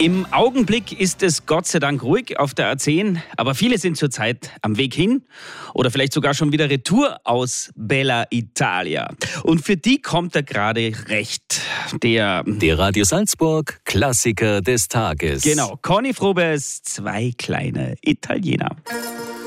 Im Augenblick ist es Gott sei Dank ruhig auf der A10, aber viele sind zurzeit am Weg hin oder vielleicht sogar schon wieder retour aus Bella Italia. Und für die kommt er gerade recht. Der Radio Salzburg Klassiker des Tages. Genau, Conny Frobes, 2 kleine Italiener.